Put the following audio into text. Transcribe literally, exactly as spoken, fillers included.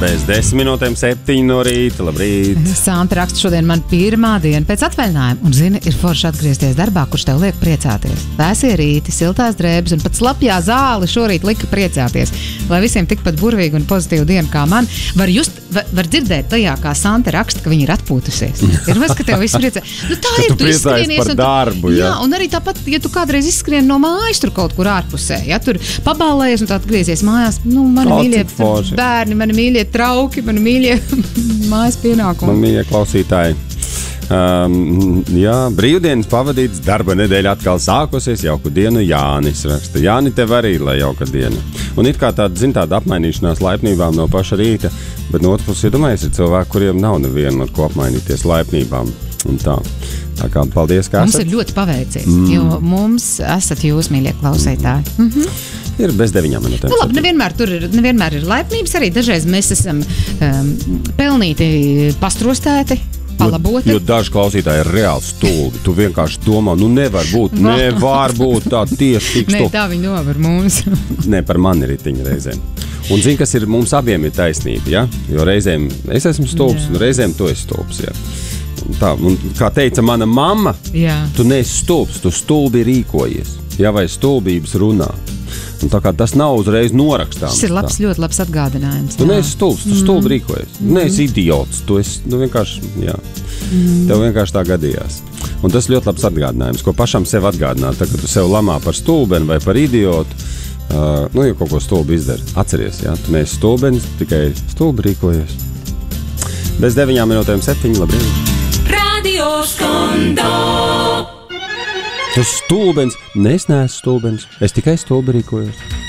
Bez desmit minūtēm septiņi no rīta. Labrīt! Santa raksta, šodien man pirmā diena pēc atvaļinājuma. Un zini, ir forši atgriezties darbā, kurš tev liek priecāties. Vēsie rīti, siltās drēbes un pat slapjā zāle šorīt lika priecāties. Lai visiem tikpat burvīgi un pozitīvu dienu kā man. Var just, var, var dzirdēt tajā, kā Santa raksta, ka viņa ir atpūtusies. Ir vairs, ka tev viss priecē. Nu tā ir, tu, tu izskrienies par un tu, darbu, jā. Jā, un arī tāpat, ja tu kādreiz izskrien no mājas tur kaut kur ārpusē, ja tur pabālējies un tā atgriezies mājās, nu, mani mīļie bērni, mani mīļie trauki, mani mīļie mājas pienākumi. Man mīļie klausītāji. Um, jā, brīvdienas pavadīts, darba nedēļa atkal sākusies, jauku dienu Jānis raksta. Jāni, tev arī, lai jauka diena. Un it kā tāda, zin, tāda apmainīšanās laipnībām no paša rīta, bet no otras puses, iedomājies, ir cilvēki, kuriem nav nevienu ar ko apmainīties laipnībām. Un tā. Tā kā paldies, kā mums esat. Ir ļoti paveicies, mm. jo mums esat jūs, mīļie klausītāji. Mm-hmm. Ir bez deviņām minūtēm. Nu, labi, nevienmēr tur ir, nevienmēr ir laipnības, arī dažreiz mēs esam um, pelnīti pastrostēti, palaboti. Jo, jo daži klausītāji ir reāli stulbi. Tu vienkārši domā, nu nevar būt, nevar būt tā tieši tik stulbi. Nē, tā viņi novar mums. Nē, par mani ritiņu reizēm. Un zini, kas ir, mums abiem ir taisnība, ja? Jo reizēm es esmu stulbs, un reizēm tu esi stulbs, ja? Un tā, un kā teica mana mamma, jā. Tu neesi stulbs, tu stulbi rīkojies, ja vai stulbības runā. Un tā kā tas nav uzreiz norakstāms. Tas ir labs, tā. Ļoti labs atgādinājums. Tu neesi stulbs, tu stulbi mm. rīkojies. Tu neesi idiots, tu esi, nu vienkārši, jā. Mm. Tev vienkārši tā gadījās. Un tas ļoti labs atgādinājums, ko pašam sev atgādināt. Tā, kad tu sev lamā par stulbeni vai par idiotu, uh, nu, ja kaut ko stulbi izdari, atceries, jā. Tu neesi stulbenis, tikai stulbi rīkojies. Bez deviņām minūtēm septiņi, labrīt. Radio Skondo. Tu esi stulbens. Ne, es neesmu stulbens. Es tikai stulbi rīkojos.